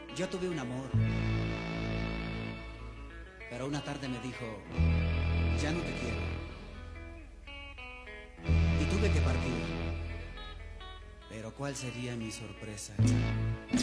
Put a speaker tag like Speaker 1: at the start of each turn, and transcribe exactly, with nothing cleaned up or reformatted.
Speaker 1: Yo tuve un amor, pero una tarde me dijo, ya no te quiero. Y tuve que partir. Pero ¿cuál sería mi sorpresa?